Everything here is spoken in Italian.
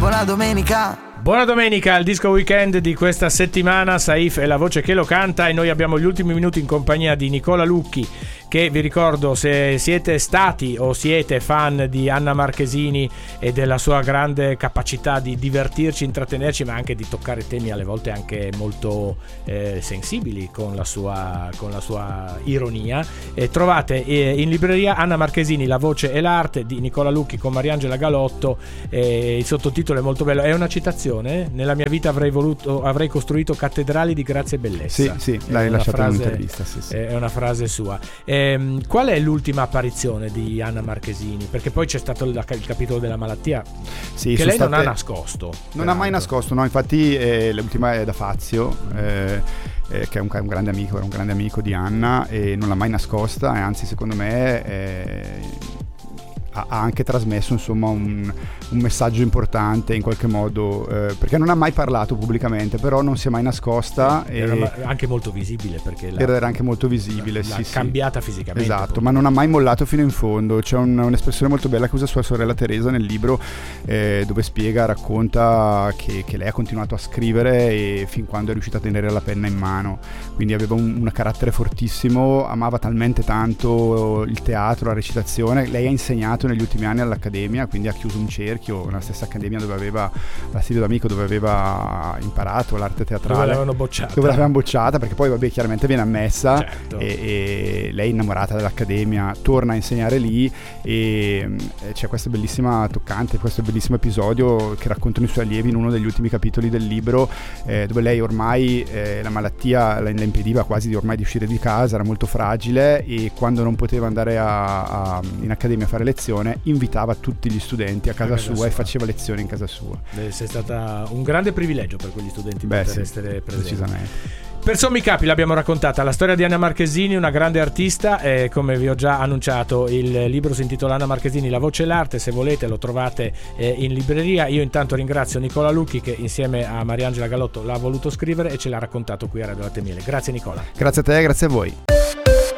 buona domenica. Buona domenica, al disco weekend di questa settimana. Saif è la voce che lo canta e noi abbiamo gli ultimi minuti in compagnia di Nicola Lucchi, che vi ricordo, se siete stati o siete fan di Anna Marchesini e della sua grande capacità di divertirci, intrattenerci, ma anche di toccare temi alle volte anche molto sensibili con la sua ironia, trovate in libreria Anna Marchesini, La voce e l'arte di Nicola Lucchi con Mariangela Galotto. Il sottotitolo è molto bello, è una citazione: nella mia vita avrei costruito cattedrali di grazia e bellezza. Sì, l'hai lasciato in un'intervista. Sì. È una frase sua. Qual è l'ultima apparizione di Anna Marchesini? Perché poi c'è stato il capitolo della malattia, che lei non ha nascosto. Non ha mai nascosto, no, infatti l'ultima è da Fazio, che è un grande amico, era un grande amico di Anna e non l'ha mai nascosta, e anzi secondo me ha anche trasmesso, insomma, un messaggio importante in qualche modo, perché non ha mai parlato pubblicamente, però non si è mai nascosta. Era anche molto visibile, perché era anche molto visibile, l'ha cambiata fisicamente. Esatto, ma non ha mai mollato fino in fondo. C'è un'espressione molto bella che usa sua sorella Teresa nel libro, dove racconta che lei ha continuato a scrivere e fin quando è riuscita a tenere la penna in mano. Quindi aveva un carattere fortissimo, amava talmente tanto il teatro, la recitazione. Lei ha insegnato negli ultimi anni all'Accademia, quindi ha chiuso un cerchio nella stessa Accademia dove aveva l'Astirio d'Amico, dove aveva imparato l'arte teatrale, dove l'avevano bocciata, perché poi chiaramente viene ammessa. Certo. E lei, innamorata dell'Accademia, torna a insegnare lì, e c'è questo bellissimo episodio che raccontano i suoi allievi in uno degli ultimi capitoli del libro, dove lei ormai la malattia la impediva quasi di uscire di casa, era molto fragile, e quando non poteva andare in Accademia a fare lezione, invitava tutti gli studenti a casa sua e faceva lezioni in casa sua. È stata un grande privilegio per quegli studenti poter essere presenti. Decisamente. Per sommi capi l'abbiamo raccontata la storia di Anna Marchesini, una grande artista, e come vi ho già annunciato il libro si intitola Anna Marchesini, La voce e l'arte. Se volete lo trovate in libreria. Io intanto ringrazio Nicola Lucchi, che insieme a Mariangela Galotto l'ha voluto scrivere e ce l'ha raccontato qui a Radio Latte e Miele. Grazie Nicola. Grazie a te, grazie a voi.